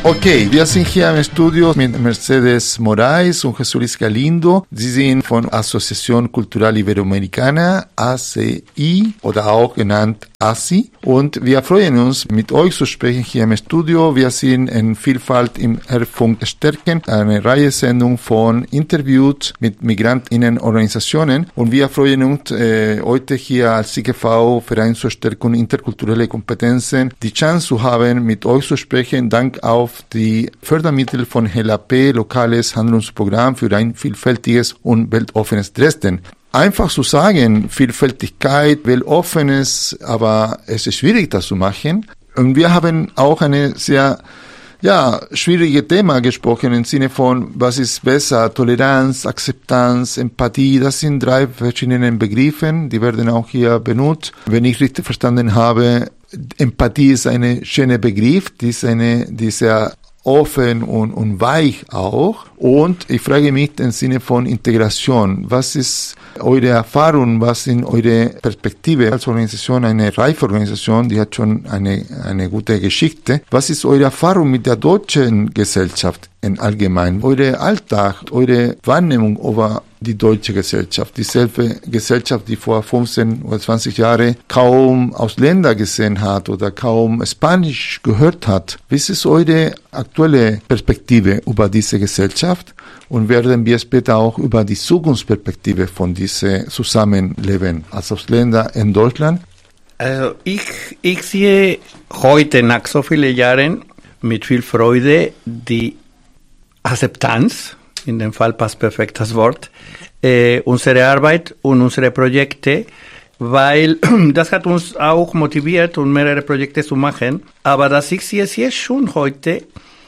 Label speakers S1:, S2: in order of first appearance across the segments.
S1: Okay, wir sind hier im Studio mit Mercedes Moraes und Jesús Galindo. Sie sind von Asociación Cultural Iberoamericana, ACI, oder auch genannt ASI. Und wir freuen uns, mit euch zu sprechen hier im Studio. Wir sind in Vielfalt im Hörfunk stärken, eine Reihe-Sendung von Interviews mit Migrantinnenorganisationen. Und wir freuen uns, heute hier als IGV, Verein zur Stärkung interkultureller Kompetenzen, die Chance zu haben, mit euch zu sprechen, dank auf die Fördermittel von HELAP, lokales Handlungsprogramm für ein vielfältiges und weltoffenes Dresden. Einfach zu sagen, Vielfältigkeit, weltoffenes, aber es ist schwierig, das zu machen. Und wir haben auch eine sehr schwierige Thema gesprochen im Sinne von, was ist besser, Toleranz, Akzeptanz, Empathie, das sind 3 verschiedene Begriffe, die werden auch hier benutzt. Wenn ich richtig verstanden habe, Empathie ist ein schöner Begriff, die ist sehr offen und weich auch. Und ich frage mich im Sinne von Integration, was ist eure Erfahrung, was sind eure Perspektive als Organisation, eine reife Organisation, die hat schon eine gute Geschichte. Was ist eure Erfahrung mit der deutschen Gesellschaft in allgemein? Eure Alltag, eure Wahrnehmung über die deutsche Gesellschaft, dieselbe Gesellschaft, die vor 15 oder 20 Jahren kaum Ausländer gesehen hat oder kaum Spanisch gehört hat. Wie ist eure aktuelle Perspektive über diese Gesellschaft? Und werden wir später auch über die Zukunftsperspektive von diesem Zusammenleben als Ausländer in Deutschland?
S2: Also ich sehe heute nach so vielen Jahren mit viel Freude die Akzeptanz, in dem Fall passt perfekt das Wort, unsere Arbeit und unsere Projekte, weil das hat uns auch motiviert, um mehrere Projekte zu machen. Aber das ich sehe jetzt schon heute,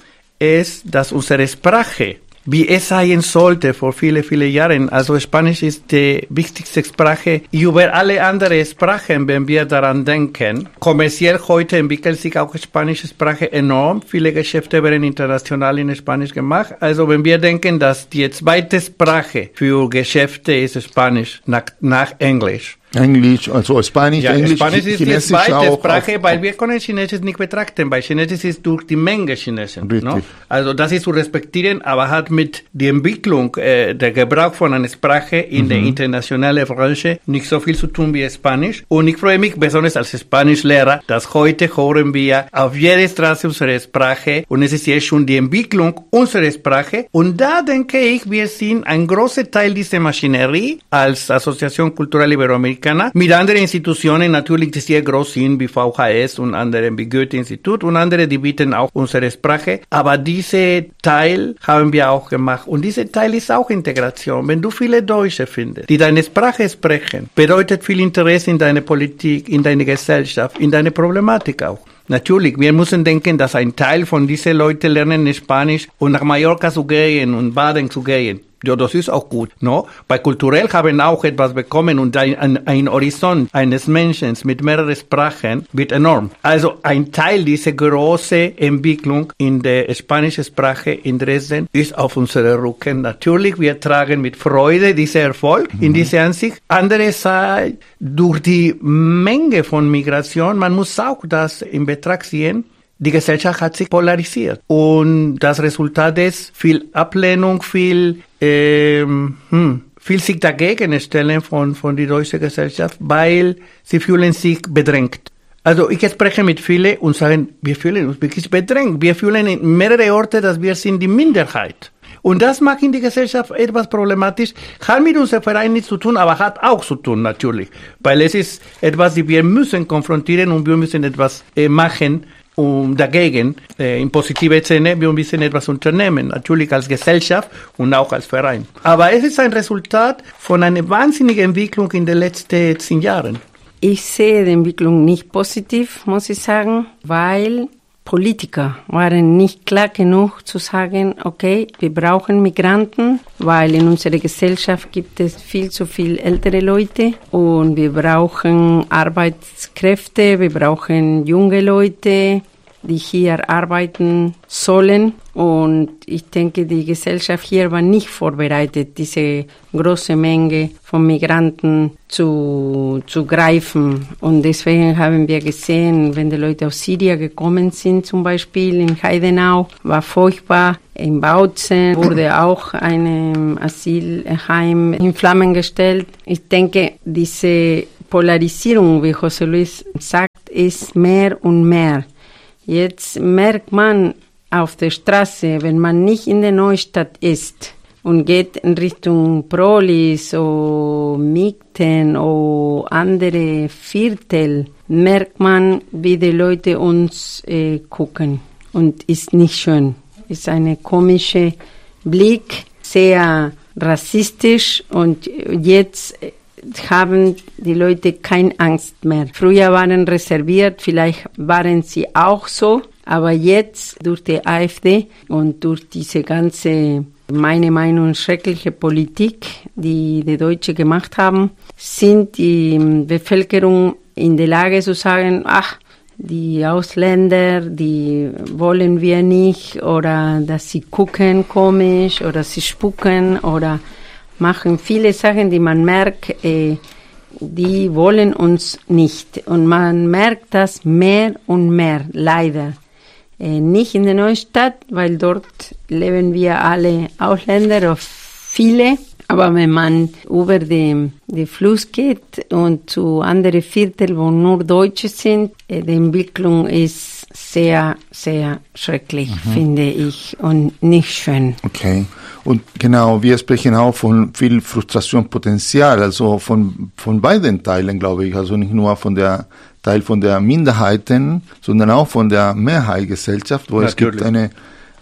S2: ist, dass unsere Sprache, wie es sein sollte vor vielen Jahren, also Spanisch ist die wichtigste Sprache über alle anderen Sprachen, wenn wir daran denken. Kommerziell heute entwickelt sich auch spanische Sprache enorm. Viele Geschäfte werden international in Spanisch gemacht. Also wenn wir denken, dass die zweite Sprache für Geschäfte ist Spanisch nach Englisch.
S1: Englisch, also Spanisch,
S2: ja,
S1: Englisch,
S2: Spanisch ist
S1: Chinesisch
S2: die zweite
S1: auch,
S2: Sprache, weil wir können Chinesisch nicht betrachten, weil Chinesisch ist durch die Menge Chinesen. No? Also das ist zu respektieren, aber hat mit der Entwicklung, der Gebrauch von einer Sprache in der internationalen Branche nicht so viel zu tun wie Spanisch. Und ich freue mich besonders als Spanischlehrer, dass heute hören wir auf jeder Straße unsere Sprache und es ist jetzt schon die Entwicklung unserer Sprache. Und da denke ich, wir sind ein großer Teil dieser Maschinerie als Asociación Cultural Iberoamericana mit anderen Institutionen natürlich, die sehr groß sind, wie VHS und andere wie Goethe-Institut und andere, die bieten auch unsere Sprache. Aber diese Teil haben wir auch gemacht. Und dieser Teil ist auch Integration. Wenn du viele Deutsche findest, die deine Sprache sprechen, bedeutet viel Interesse in deine Politik, in deine Gesellschaft, in deine Problematik auch. Natürlich, wir müssen denken, dass ein Teil von diesen Leuten lernen Spanisch und nach Mallorca zu gehen und Baden zu gehen. Ja, das ist auch gut, no? Bei kulturell haben auch etwas bekommen und ein Horizont eines Menschen mit mehreren Sprachen wird enorm. Also ein Teil dieser großen Entwicklung in der spanischen Sprache in Dresden ist auf unserem Rücken. Natürlich, wir tragen mit Freude diesen Erfolg in dieser Ansicht. Andererseits, durch die Menge von Migration, man muss auch das in Betracht ziehen, die Gesellschaft hat sich polarisiert. Und das Resultat ist viel Ablehnung, viel sich dagegen stellen von der deutschen Gesellschaft, weil sie fühlen sich bedrängt. Also ich spreche mit vielen und sagen, wir fühlen uns wirklich bedrängt. Wir fühlen in mehreren Orten, dass wir sind die Minderheit. Und das macht in der Gesellschaft etwas problematisch. Hat mit unserem Verein nichts zu tun, aber hat auch zu tun natürlich. Weil es ist etwas, das wir müssen konfrontieren und wir müssen etwas machen, dagegen, in positiver Sinne, wir müssen etwas unternehmen, natürlich als Gesellschaft und auch als Verein. Aber es ist ein Resultat von einer wahnsinnigen Entwicklung in den letzten 10 Jahren.
S3: Ich sehe die Entwicklung nicht positiv, muss ich sagen, weil Politiker waren nicht klar genug zu sagen, okay, wir brauchen Migranten, weil in unserer Gesellschaft gibt es viel zu viel ältere Leute und wir brauchen Arbeitskräfte, wir brauchen junge Leute die hier arbeiten sollen. Und ich denke, die Gesellschaft hier war nicht vorbereitet, diese große Menge von Migranten zu greifen. Und deswegen haben wir gesehen, wenn die Leute aus Syrien gekommen sind, zum Beispiel in Heidenau, war furchtbar. In Bautzen wurde auch ein Asylheim in Flammen gestellt. Ich denke, diese Polarisierung, wie José Luis sagt, ist mehr und mehr. Jetzt merkt man auf der Straße, wenn man nicht in der Neustadt ist und geht in Richtung Prolis oder Migten oder andere Viertel, merkt man, wie die Leute uns gucken. Und ist nicht schön. Ist eine komische Blick, sehr rassistisch, und jetzt haben die Leute keine Angst mehr. Früher waren reserviert, vielleicht waren sie auch so, aber jetzt durch die AfD und durch diese ganze, meine Meinung, schreckliche Politik, die die Deutschen gemacht haben, sind die Bevölkerung in der Lage zu sagen, ach, die Ausländer, die wollen wir nicht, oder dass sie gucken komisch oder sie spucken oder machen viele Sachen, die man merkt, die wollen uns nicht. Und man merkt das mehr und mehr, leider. Nicht in der Neustadt, weil dort leben wir alle Ausländer, oder viele. Aber wenn man über den Fluss geht und zu anderen Vierteln, wo nur Deutsche sind, die Entwicklung ist sehr, sehr schrecklich, finde ich, und nicht schön.
S1: Okay. Und genau, wir sprechen auch von viel Frustrationspotenzial, also von beiden Teilen, glaube ich, also nicht nur von der Teil von der Minderheiten, sondern auch von der Mehrheitsgesellschaft, wo Natürlich. Es gibt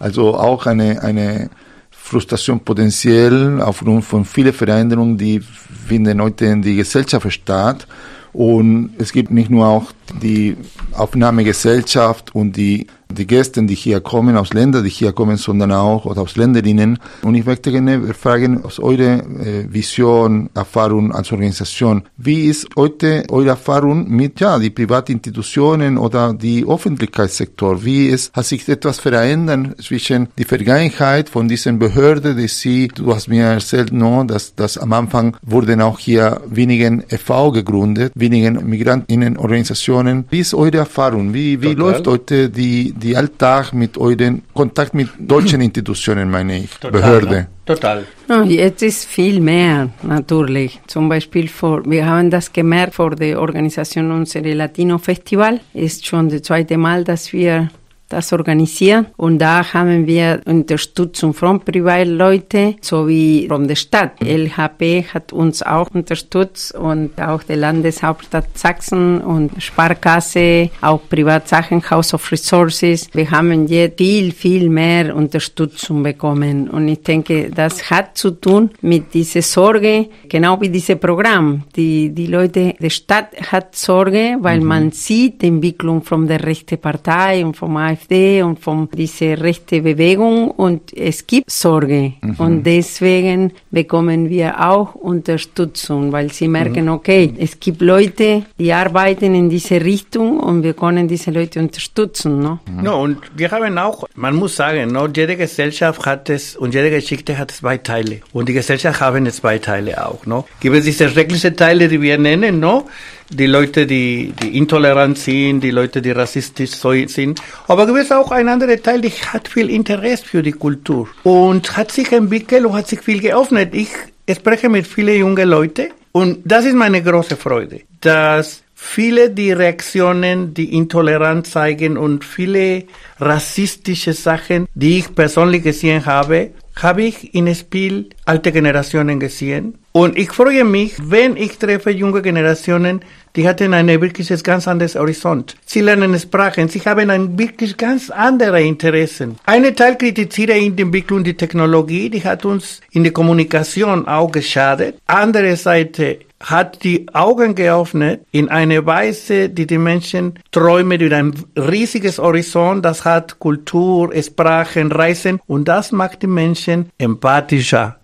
S1: eine Frustration potenziell aufgrund von vielen Veränderungen, die finden heute in die Gesellschaft statt. Und es gibt nicht nur auch die Aufnahmegesellschaft und die Gäste, die hier kommen, aus Ländern, die hier kommen, sondern auch oder aus Länderinnen. Und ich möchte gerne fragen, aus eurer Vision, Erfahrung als Organisation, wie ist heute eure Erfahrung mit die privaten Institutionen oder die Öffentlichkeitssektor? Hat sich etwas verändert zwischen die Vergangenheit von diesen Behörden, du hast mir erzählt, dass am Anfang wurden auch hier wenigen e.V. gegründet, wenigen Migrantinnenorganisationen. Wie ist eure Erfahrung? Wie läuft heute die Alltag mit euren Kontakt mit deutschen Institutionen, meine ich, Behörde?
S2: Ne? Total.
S3: No, jetzt ist viel mehr, natürlich. Zum Beispiel wir haben das gemerkt vor der Organisation unseres Latino-Festival. Ist schon das zweite Mal, dass wir das organisieren. Und da haben wir Unterstützung von Privatleuten sowie von der Stadt. LHP hat uns auch unterstützt und auch die Landeshauptstadt Sachsen und Sparkasse, auch Privatsachen, House of Resources. Wir haben jetzt viel mehr Unterstützung bekommen. Und ich denke, das hat zu tun mit dieser Sorge, genau wie dieses Programm. Die Leute, die Stadt hat Sorge, weil man sieht die Entwicklung von der rechten Partei und vom AfD und von dieser rechten Bewegung, und es gibt Sorge. Und deswegen bekommen wir auch Unterstützung, weil sie merken, okay, es gibt Leute, die arbeiten in diese Richtung und wir können diese Leute unterstützen. No?
S2: No, und wir haben auch, man muss sagen, jede Gesellschaft hat es und jede Geschichte hat zwei Teile. Und die Gesellschaft haben zwei Teile auch. Gibt es diese schrecklichen Teile, die wir nennen, die Leute, die intolerant sind, die Leute, die rassistisch sind. Aber gibt es auch ein anderer Teil, der hat viel Interesse für die Kultur und hat sich entwickelt und hat sich viel geöffnet. Ich spreche mit vielen jungen Leuten und das ist meine große Freude, dass viele die Reaktionen, die Intoleranz zeigen und viele rassistische Sachen, die ich persönlich gesehen habe ich in Spiel alte Generationen gesehen. Und ich freue mich, wenn ich treffe junge Generationen, die hatten ein wirklich ganz anderes Horizont. Sie lernen Sprachen, sie haben ein wirklich ganz andere Interessen. Einen Teil kritisiere ich in der Entwicklung die Technologie, die hat uns in der Kommunikation auch geschadet. Andere Seite hat die Augen geöffnet in eine Weise, die Menschen träumen über ein riesiges Horizont, das hat Kultur, Sprachen, Reisen, und das macht die Menschen empathischer,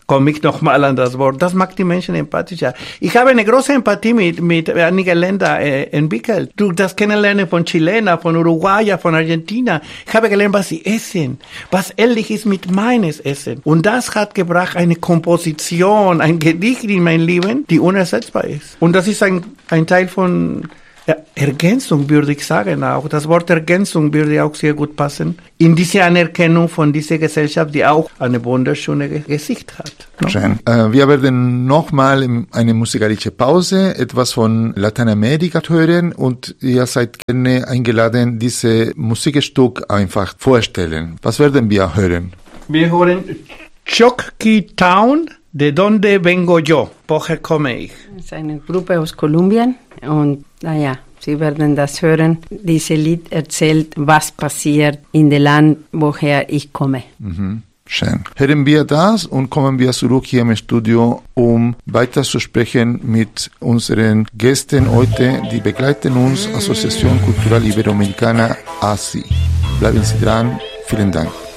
S2: komme ich nochmal an das Wort. Das macht die Menschen empathischer. Ich habe eine große Empathie mit einigen Ländern entwickelt. Durch das Kennenlernen von Chilenen, von Uruguayer, von Argentina. Ich habe gelernt, was sie essen, was ähnlich ist mit meines Essen. Und das hat gebracht eine Komposition, ein Gedicht in mein Leben, die unersetzbar ist. Und das ist ein Teil von Ergänzung, würde ich sagen auch. Das Wort Ergänzung würde auch sehr gut passen. In diese Anerkennung von dieser Gesellschaft, die auch eine wunderschöne Gesicht hat. No?
S1: Schön. Wir werden nochmal eine musikalische Pause, etwas von Lateinamerika hören und ihr seid gerne eingeladen, diese Musikstück einfach vorstellen. Was werden wir hören?
S2: Wir hören Chocqui Town, de donde vengo yo. Woher komme ich?
S3: Das ist eine Gruppe aus Kolumbien und Sie werden das hören. Dieses Lied erzählt, was passiert in dem Land, woher ich komme.
S1: Mhm. Schön. Hören wir das und kommen wir zurück hier im Studio, um weiter zu sprechen mit unseren Gästen heute, die begleiten uns, Asociación Cultural Iberoamericana, ACI. Bleiben Sie dran. Vielen Dank.